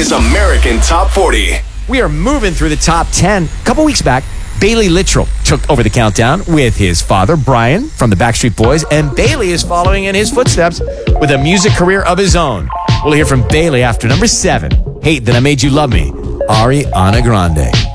is American Top 40. We are moving through the top 10. A couple weeks back, Bailey Littrell took over the countdown with his father, Brian, from the Backstreet Boys, and Bailey is following in his footsteps with a music career of his own. We'll hear from Bailey after number 7, Hate That I Made You Love Me, Ariana Grande.